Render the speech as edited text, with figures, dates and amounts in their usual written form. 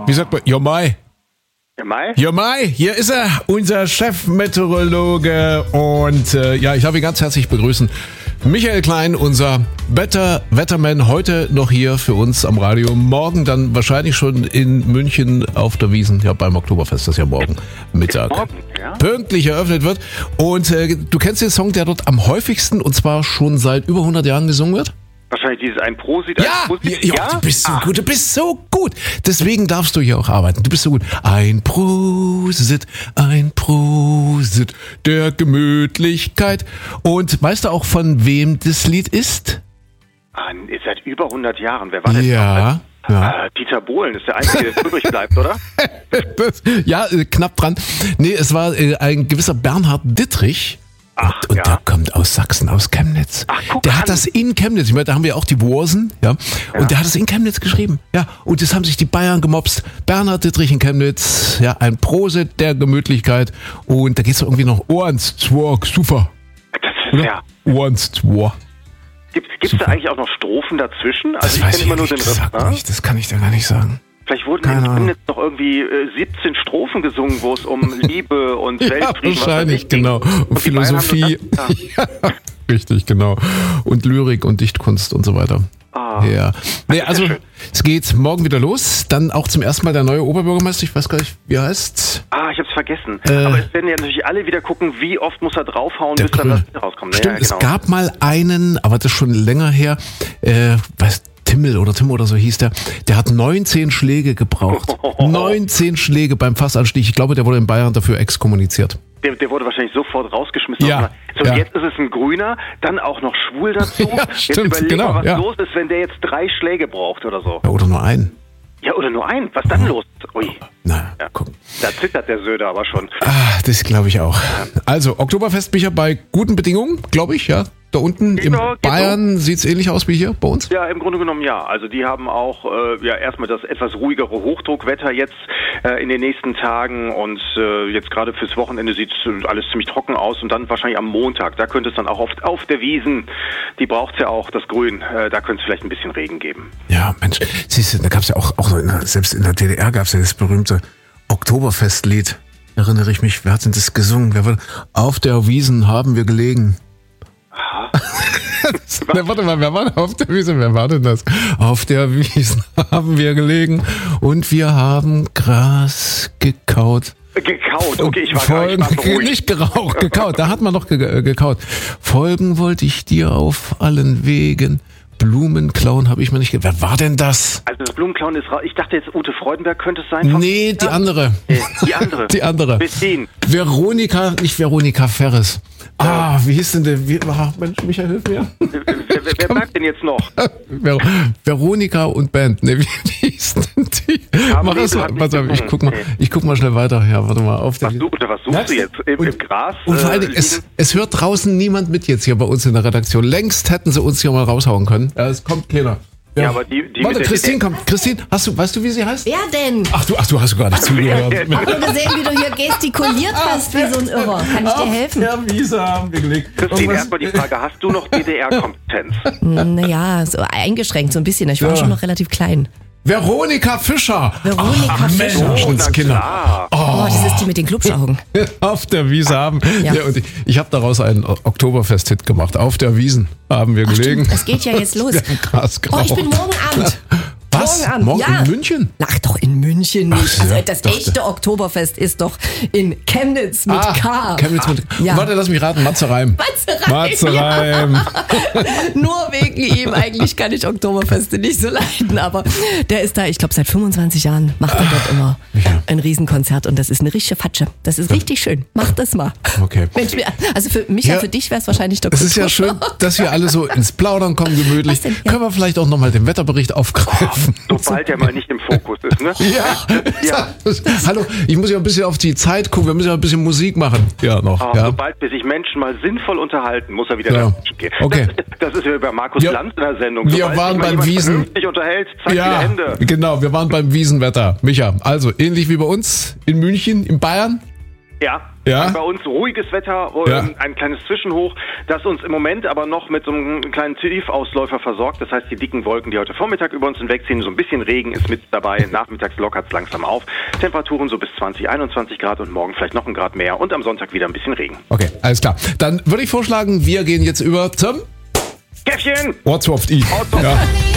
Wie sagt man? Jomai. Mai? Jomai, hier ist er, unser Chefmeteorologe. Und ich darf ihn ganz herzlich begrüßen. Michael Klein, unser Wetterman, heute noch hier für uns am Radio. Morgen dann wahrscheinlich schon in München auf der Wiesn, ja beim Oktoberfest, das ja morgen Mittag pünktlich eröffnet wird. Und du kennst den Song, der dort am häufigsten und zwar schon seit über 100 Jahren gesungen wird? Wahrscheinlich dieses ein Prosit. Ja, du bist so gut, du bist so gut. Deswegen darfst du hier auch arbeiten. Du bist so gut. Ein Prosit der Gemütlichkeit. Und weißt du auch, von wem das Lied ist? Seit über 100 Jahren. Wer war denn Ja. Dieter Bohlen ist der Einzige, der übrig bleibt, oder? Knapp dran. Nee, es war ein gewisser Bernhard Dittrich. Und der kommt aus Sachsen, aus Chemnitz. Der hat das in Chemnitz, ich meine, da haben wir auch die Wursen, und der hat es in Chemnitz geschrieben. Ja, und das haben sich die Bayern gemopst. Bernhard Dittrich in Chemnitz, ein Prosit der Gemütlichkeit. Und da geht's doch irgendwie noch Ohrens, Zwork, super. Das ist Ohrens, Zwork. Gibt's da eigentlich auch noch Strophen dazwischen? Also ich kenne immer nur den Refrain. Das kann ich dir gar nicht sagen. Vielleicht wurden in Chemnitz noch irgendwie 17 Strophen gesungen, wo es um Liebe und Weltfrieden ja, wahrscheinlich, genau. Und Philosophie. Richtig, genau. Und Lyrik und Dichtkunst und so weiter. Ja. Nee, also es geht morgen wieder los. Dann auch zum ersten Mal der neue Oberbürgermeister. Ich weiß gar nicht, wie er heißt. Ich hab's vergessen. Aber es werden ja natürlich alle wieder gucken, wie oft muss er draufhauen, bis dann das wieder rauskommt. Stimmt, es gab mal einen, aber das ist schon länger her, Timmel oder Tim oder so hieß der hat 19 Schläge gebraucht. 19 Schläge beim Fassanstich. Ich glaube, der wurde in Bayern dafür exkommuniziert. Der wurde wahrscheinlich sofort rausgeschmissen. Jetzt ist es ein Grüner, dann auch noch schwul dazu. Stimmt, jetzt überleg mal, was los ist, wenn der jetzt 3 Schläge braucht oder so. Ja, oder nur einen. Ja, oder nur einen. Was dann los? Ui. Guck. Da zittert der Söder aber schon. Das glaube ich auch. Also, Oktoberfest, Micha, bei guten Bedingungen, glaube ich, ja. Da unten in Bayern sieht's ähnlich aus wie hier bei uns? Ja, im Grunde genommen ja. Also die haben auch erstmal das etwas ruhigere Hochdruckwetter jetzt in den nächsten Tagen und jetzt gerade fürs Wochenende sieht alles ziemlich trocken aus und dann wahrscheinlich am Montag, da könnte es dann auch auf der Wiesn, die braucht's ja auch, das Grün, da könnte es vielleicht ein bisschen Regen geben. Ja, Mensch, siehst du, da gab's ja auch selbst in der DDR gab's ja das berühmte Oktoberfestlied. Erinnere ich mich, wer hat denn das gesungen? Auf der Wiesn haben wir gelegen. Warte mal, wer war auf der Wiesn? Wer war denn das? Auf der Wiesn haben wir gelegen und wir haben Gras gekaut. Gekaut, okay, ich war beruhigt. Nicht geraucht, gekaut, da hat man doch gekaut. Folgen wollte ich dir auf allen Wegen. Blumenklauen habe ich mir nicht Wer war denn das? Also das Blumenklauen ist raus. Ich dachte jetzt Ute Freudenberg könnte es sein. Nee, die andere. Die andere. Veronika, nicht Veronika Ferres. Wie hieß denn der? Mensch, Michael, hilf mir. Wer bleibt denn jetzt noch? Veronika und Band. Nee, wie hieß denn die? Ich guck mal schnell weiter. Ja, warte mal. Was suchst du jetzt? Im Gras? Und vor allen Dingen, es hört draußen niemand mit jetzt hier bei uns in der Redaktion. Längst hätten sie uns hier mal raushauen können. Es kommt keiner. Ja, aber die warte, Christine kommt. Christine, weißt du, wie sie heißt? Wer denn? Ach, du hast gar nicht zugehört. Ich habe nur gesehen, wie du hier gestikuliert hast, wie so ein Irrer. Kann ich dir helfen? Ja, Wiese haben wir gelegt. Christine, erstmal die Frage, hast du noch DDR-Kompetenz? Naja, so eingeschränkt so ein bisschen. Ich war schon noch relativ klein. Veronika Fischer. Menschenskinder. Das ist die mit den Glubschaugen. Auf der Wiesn haben. Ja, und ich habe daraus einen Oktoberfest-Hit gemacht. Auf der Wiesn haben wir gelegen. Stimmt, es geht ja jetzt los. Ich bin morgen Abend. Was? Morgen in München? Ach doch, in München nicht. Also das echte Oktoberfest ist doch in Chemnitz mit K. Chemnitz mit K. Ja. Warte, lass mich raten, Matze Reim. Matze Reim. Ja. Nur wegen ihm. Eigentlich kann ich Oktoberfeste nicht so leiden, aber der ist da, ich glaube seit 25 Jahren macht er dort immer ein Riesenkonzert und das ist eine richtige Fatsche. Das ist richtig schön. Mach das mal. Okay. Mensch, also für mich, für dich wäre es wahrscheinlich der Es ist ja schön, dass wir alle so ins Plaudern kommen, gemütlich. Können wir vielleicht auch nochmal den Wetterbericht aufgreifen? Sobald er mal nicht im Fokus ist, ne? Ja. Hallo, ich muss ja ein bisschen auf die Zeit gucken, wir müssen ja ein bisschen Musik machen. Ja, noch. Sobald sich Menschen mal sinnvoll unterhalten, muss er wieder gehen. Okay. Das ist ja bei Markus Lanz in der Sendung. Wir waren beim Wiesn. Sich unterhält, zeigt die Hände. Genau, wir waren beim Wiesenwetter. Micha, also ähnlich wie bei uns in München, in Bayern. Ja? Bei uns ruhiges Wetter, ein kleines Zwischenhoch, das uns im Moment aber noch mit so einem kleinen Tiefausläufer versorgt. Das heißt, die dicken Wolken, die heute Vormittag über uns hinwegziehen, so ein bisschen Regen ist mit dabei. Nachmittags lockert es langsam auf. Temperaturen so bis 20, 21 Grad und morgen vielleicht noch ein Grad mehr und am Sonntag wieder ein bisschen Regen. Okay, alles klar. Dann würde ich vorschlagen, wir gehen jetzt über zum Käffchen! Ortswurft I. Ja.